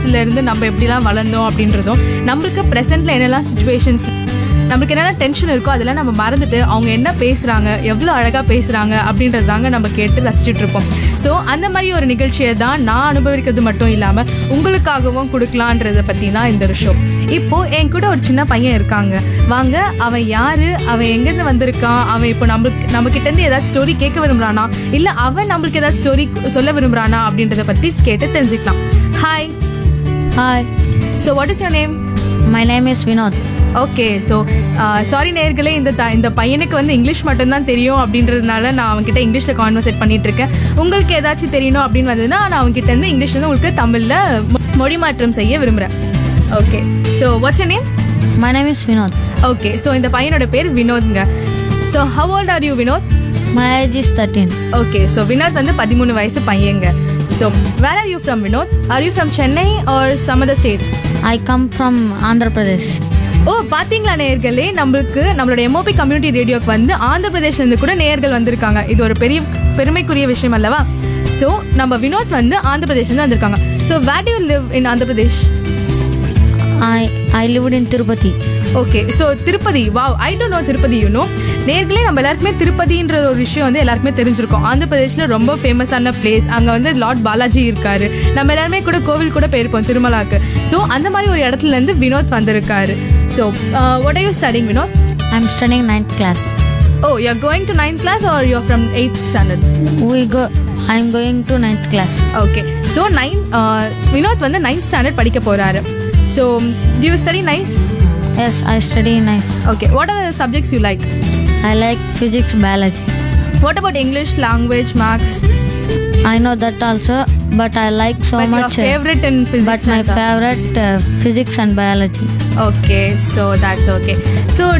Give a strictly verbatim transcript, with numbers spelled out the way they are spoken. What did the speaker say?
வயசுலேருந்து நம்ம எப்படிலாம் வளர்ந்தோம் அப்படின்றதும், நம்மளுக்கு ப்ரெசென்ட்டில் என்னெல்லாம் சுச்சுவேஷன்ஸ், நம்மளுக்கு என்னென்ன டென்ஷன் இருக்கோ அதெல்லாம் நம்ம மறந்துட்டு அவங்க என்ன பேசுகிறாங்க, எவ்வளோ அழகாக பேசுகிறாங்க அப்படின்றது தாங்க நம்ம கேட்டு ரசிச்சுட்டு இருப்போம். ஸோ அந்த மாதிரி ஒரு நிகழ்ச்சியை தான் நான் அனுபவிக்கிறது மட்டும் இல்லாமல் உங்களுக்காகவும் கொடுக்கலான்றதை பற்றி தான் இந்த ஒரு ஷோ. இப்போது என் கூட ஒரு சின்ன பையன் இருக்காங்க. வாங்க, அவன் யார், அவன் எங்கேருந்து வந்திருக்கான், அவன் இப்போ நம்மளுக்கு நம்மக்கிட்டேருந்து ஏதாச்சும் ஸ்டோரி கேட்க விரும்புகிறானா, இல்லை அவன் நம்மளுக்கு ஏதாச்சும் ஸ்டோரி சொல்ல விரும்புகிறானா அப்படின்றத பற்றி கேட்டு தெரிஞ்சுக்கலாம். Hi. Hi, so what is your name? my name is Vinod. Okay. So sorry நேயர்களே, இந்த த இந்த பையனுக்கு வந்து இங்கிலீஷ் மட்டும்தான் தெரியும் அப்படின்றதுனால நான் அவன்கிட்ட இங்கிலீஷில் கான்வர்சேட் பண்ணிட்டு இருக்கேன். உங்களுக்கு ஏதாச்சும் தெரியணும் அப்படின்னு வந்ததுன்னா நான் அவன்கிட்ட இருந்து இங்கிலீஷ்லேருந்து உங்களுக்கு தமிழில் மொழி மாற்றம் செய்ய விரும்புகிறேன். Okay. So what's your name? My name is Vinod. Okay. So இந்த பையனோட பேர் வினோத்ங்க. So how old are you Vinod? My age is thirteen. Okay. So Vinod வந்து பதிமூணு வயசு பையங்க. So where are you from Vinod? Are you from Chennai R some other state? I come from Andhra Pradesh. ஓ, பாத்தீங்களா நேயர்களே, நம்மளுக்கு நம்மளோட எம்ஓபி கம்யூனிட்டி ரேடியோக்கு வந்து ஆந்திர பிரதேஷ்ல இருந்து கூட நேயர்கள் வந்திருக்காங்க. இது ஒரு பெரிய பெருமைக்குரிய விஷயம் அல்லவா? ஸோ நம்ம வினோத் வந்து ஆந்திர பிரதேஷ்ல இருந்து வந்திருக்காங்க. So where to you live in Andhra Pradesh? I I lived in Tirupati. Okay. So Tirupati. Wow, I don't know Tirupati. You know நேர்களே, நம்ம எல்லாருக்குமே திருப்பதின்ற ஒரு விஷயம் வந்து எல்லாருக்குமே தெரிஞ்சிருக்கும். ஆந்திர பிரதேஷ்ல ரொம்ப ஃபேமஸான பிளேஸ். அங்கே வந்து லார்ட் பாலாஜி இருக்காரு. நம்ம எல்லாருமே கூட கோவில் கூட போயிருப்போம் திருமலாக்கு. ஸோ அந்த மாதிரி ஒரு இடத்துல இருந்து வினோத் வந்திருக்காரு. So what are you studying Vinod? I'm studying ninth class. Oh, you're going to ninth class or you're from eighth standard? We go. I'm going to ninth class. Okay. So nine. Uh, Vinod வந்து ninth standard படிக்க போறாரு. So do you study nice? Yes, I study ninth. Okay. What are the subjects you like? I like physics, biology. What about English, language, maths? I know that also, but I like so But much. your favorite in uh, physics? but my and stuff? favorite uh, physics and biology. Okay. So that's okay. So